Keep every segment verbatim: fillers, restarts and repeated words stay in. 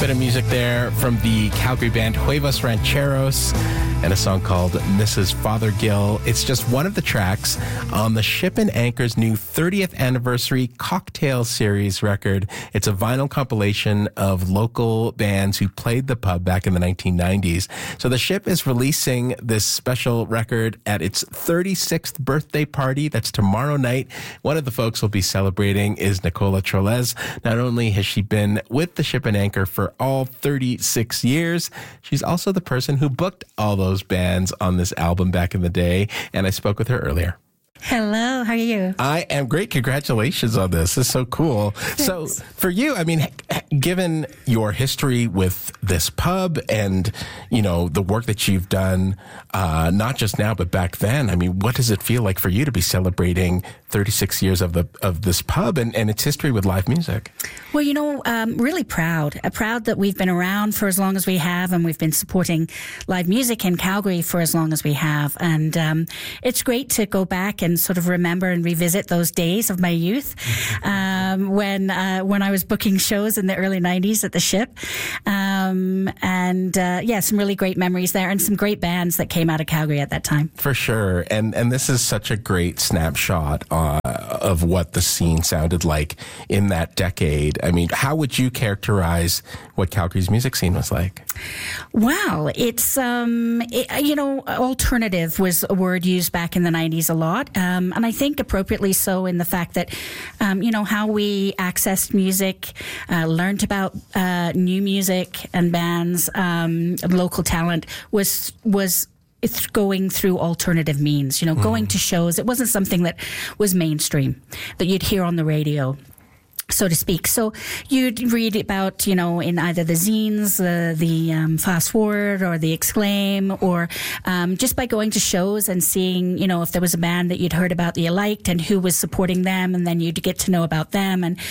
Bit of music there from the Calgary band Huevos Rancheros and a song called Missus Fothergill. It's just one of the tracks on the Ship and Anchor's new thirtieth anniversary Cocktail Series record. It's a vinyl compilation of local bands who played the pub back in the nineteen nineties. So the Ship is releasing this special record at its thirty-sixth birthday party. That's tomorrow night. One of the folks we'll be celebrating is Nicola Trolez. Not only has she been with the Ship and Anchor for all thirty-six years, she's also the person who booked all those bands on this album back in the day, and I spoke with her earlier. Hello, how are you? I am great. Congratulations on this. This is so cool. Thanks. So for you, I mean, given your history with this pub and, you know, the work that you've done, uh, not just now, but back then, I mean, what does it feel like for you to be celebrating thirty-six years of the of this pub and, and its history with live music? Well, you know, um, really proud. Uh, proud that we've been around for as long as we have, and we've been supporting live music in Calgary for as long as we have. And um, it's great to go back and sort of remember and revisit those days of my youth um, when uh, when I was booking shows in the early nineties at the Ship. Um, and uh, yeah, some really great memories there and some great bands that came out of Calgary at that time. For sure. And and this is such a great snapshot uh, of what the scene sounded like in that decade. I mean, how would you characterize what Calgary's music scene was like? Wow. It's, um, it, you know, alternative was a word used back in the nineties a lot. Um, and I think appropriately so in the fact that, um, you know, how we accessed music, uh, learned about uh, new music and bands, um, and local talent was was it's going through alternative means, you know, mm. going to shows. It wasn't something that was mainstream, that you'd hear on the radio, so to speak. So you'd read about, you know, in either the zines, uh, the um, Fast Forward or the Exclaim, or um, just by going to shows and seeing, you know, if there was a band that you'd heard about that you liked and who was supporting them, and then you'd get to know about them. And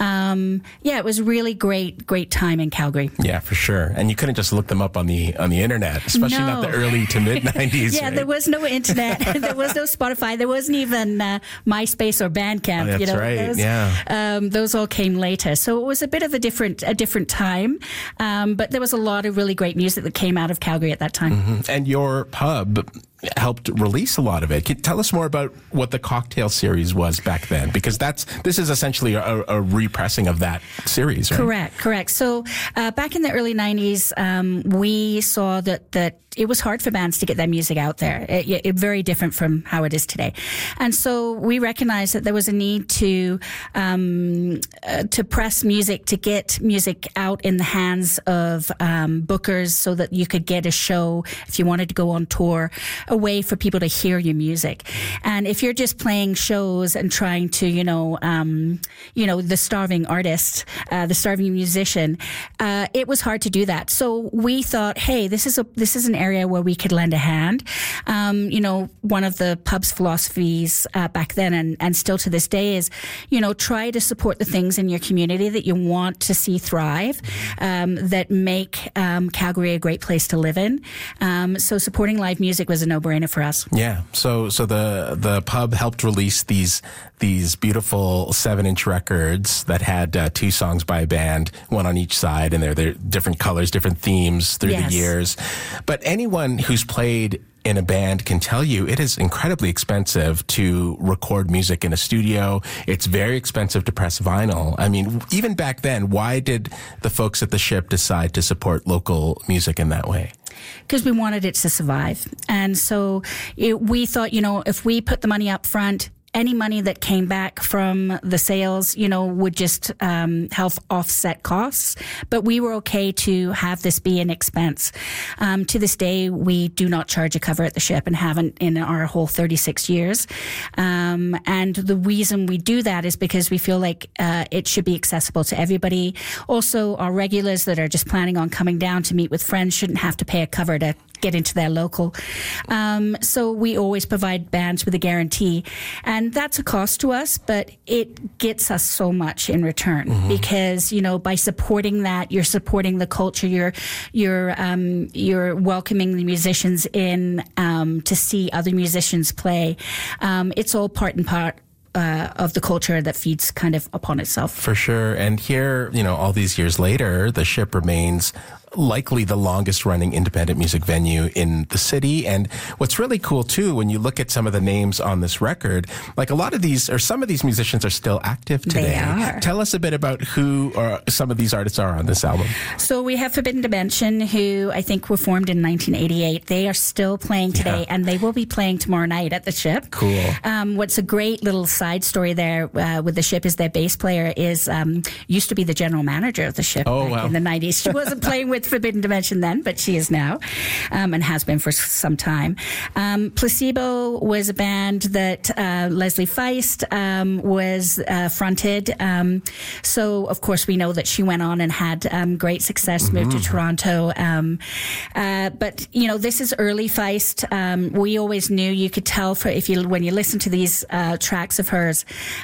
um, yeah, it was really great, great time in Calgary. Yeah, for sure. And you couldn't just look them up on the on the internet, especially no. not the early to mid nineties. yeah, right? There was no internet, there was no Spotify, there wasn't even uh, MySpace or Bandcamp. Oh, that's you know, right. those, yeah, um, those all came later, so it was a bit of a different a different time, um, but there was a lot of really great music that came out of Calgary at that time. Mm-hmm. And your pub helped release a lot of it. Can you tell us more about what the Cocktail Series was back then? Because that's this is essentially a, a repressing of that series, right? Correct, correct. So uh, back in the early nineties, um, we saw that that it was hard for bands to get their music out there. It, it very different from how it is today, and so we recognized that there was a need to um, uh, to press music, to get music out in the hands of um, bookers, so that you could get a show if you wanted to go on tour, a way for people to hear your music. And if you're just playing shows and trying to, you know, um, you know, the starving artist, uh, the starving musician, uh, it was hard to do that. So we thought, hey, this is a this is an area where we could lend a hand. Um, you know, one of the pub's philosophies uh, back then and, and still to this day is, you know, try to support the things in your community that you want to see thrive, um, that make um, Calgary a great place to live in. Um, so supporting live music was a no-brainer for us. Yeah. So so the the pub helped release these these beautiful seven-inch records that had uh, two songs by a band, one on each side, and they're they're different colors, different themes through yes. the years. But anyone who's played in a band can tell you it is incredibly expensive to record music in a studio. It's very expensive to press vinyl. I mean, even back then, why did the folks at the Ship decide to support local music in that way? Because we wanted it to survive. And so it, we thought, you know, if we put the money up front, any money that came back from the sales, you know, would just um, help offset costs. But we were okay to have this be an expense. Um, to this day, we do not charge a cover at the Ship and haven't in our whole thirty-six years. Um, and the reason we do that is because we feel like uh, it should be accessible to everybody. Also, our regulars that are just planning on coming down to meet with friends shouldn't have to pay a cover to get into their local. Um, so we always provide bands with a guarantee. And that's a cost to us, but it gets us so much in return mm-hmm. because, you know, by supporting that, you're supporting the culture, you're, you're, um, you're welcoming the musicians in, um, to see other musicians play. Um, it's all part and part uh, of the culture that feeds kind of upon itself. For sure. And here, you know, all these years later, the Ship remains likely the longest running independent music venue in the city. And what's really cool too, when you look at some of the names on this record, like a lot of these, or some of these musicians are still active today. They are. Tell us a bit about who or some of these artists are on this album. So we have Forbidden Dimension, who I think were formed in nineteen eighty-eight. They are still playing today, yeah. and they will be playing tomorrow night at the Ship. Cool. Um, what's a great little side story there uh, with the Ship is their bass player is um, used to be the general manager of the Ship oh, back wow. in the nineties. She wasn't playing with Forbidden Dimension then, but she is now, um, and has been for some time. Um, Placebo was a band that uh, Leslie Feist um, was uh, fronted. Um, so, of course, we know that she went on and had um, great success, mm-hmm. moved to Toronto. Um, uh, but, you know, this is early Feist. Um, we always knew, you could tell for if you when you listen to these uh, tracks of hers,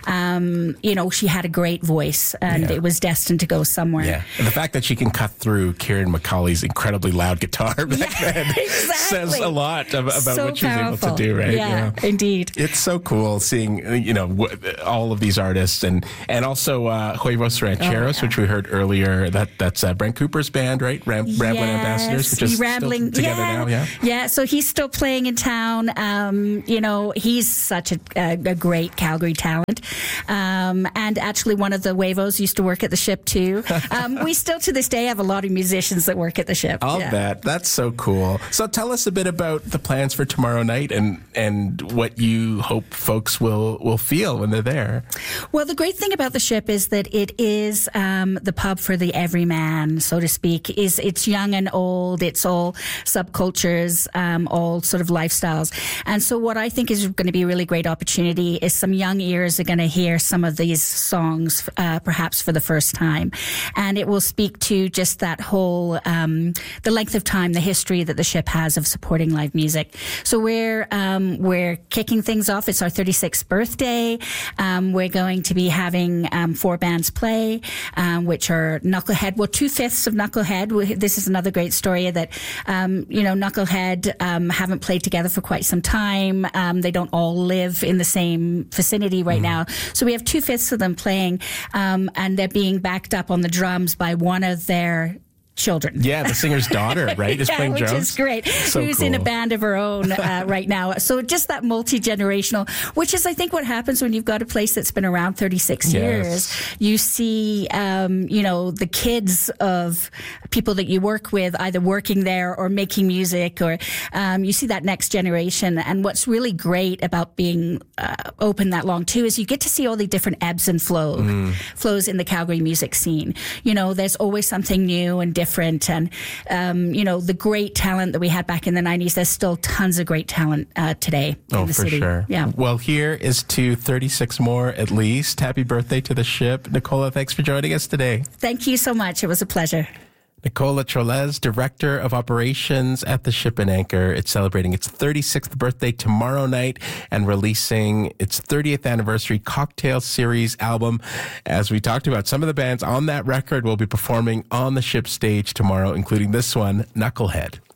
um, you know, she had a great voice, and yeah. it was destined to go somewhere. Yeah, and the fact that she can cut through Kieran McCauley's incredibly loud guitar back yeah, then exactly. says a lot about so what she's powerful. able to do, right? Yeah, yeah, indeed. It's so cool seeing, you know, w- all of these artists, and and also uh, Huevos Rancheros, oh, yeah. which we heard earlier. That that's uh, Brent Cooper's band, right? Ram- yes. Rambling Ambassadors, which is Rambling, still together yeah. now. Yeah, yeah. So he's still playing in town. Um, you know, he's such a, a, a great Calgary talent, um, and actually one of the Huevos used to work at the Ship too. Um, we still to this day have a lot of musicians that work at the Ship. I'll yeah. bet. That's so cool. So tell us a bit about the plans for tomorrow night and and what you hope folks will will feel when they're there. Well, the great thing about the Ship is that it is um, the pub for the everyman, so to speak. Is it's young and old. It's all subcultures, um, all sort of lifestyles. And so what I think is going to be a really great opportunity is some young ears are going to hear some of these songs, uh, perhaps for the first time. And it will speak to just that whole, um, the length of time, the history that the Ship has of supporting live music. So we're, um, we're kicking things off. It's our thirty-sixth birthday. Um, we're going to be having, um, four bands play, um, which are Knucklehead. Well, two-fifths of Knucklehead. This is another great story that, um, you know, Knucklehead, um, haven't played together for quite some time. Um, they don't all live in the same vicinity right mm. now. So we have two-fifths of them playing, um, and they're being backed up on the drums by one of their children. Yeah, the singer's daughter, right, is yeah, playing which drums. Which is great. So Who's cool. in a band of her own uh, right now. So just that multi-generational, which is, I think, what happens when you've got a place that's been around thirty-six yes. years. You see, um, you know, the kids of people that you work with either working there or making music, or um, you see that next generation. And what's really great about being uh, open that long, too, is you get to see all the different ebbs and flow, mm. flows in the Calgary music scene. You know, there's always something new and different. Different and um, you know, the great talent that we had back in the nineties. There's still tons of great talent uh, today oh, in the for city. Sure. Yeah. Well, here is to thirty-six more at least. Happy birthday to the Ship, Nicola. Thanks for joining us today. Thank you so much. It was a pleasure. Nicola Troles, Director of Operations at the Ship and Anchor. It's celebrating its thirty-sixth birthday tomorrow night and releasing its thirtieth anniversary Cocktail Series album. As we talked about, some of the bands on that record will be performing on the Ship stage tomorrow, including this one, Knucklehead.